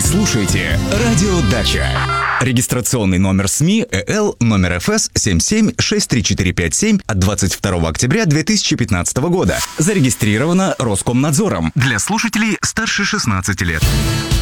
Слушайте «Радио Дача». Регистрационный номер СМИ ЭЛ номер ФС 77-63457 от 22 октября 2015 года. Зарегистрировано Роскомнадзором для слушателей старше 16 лет.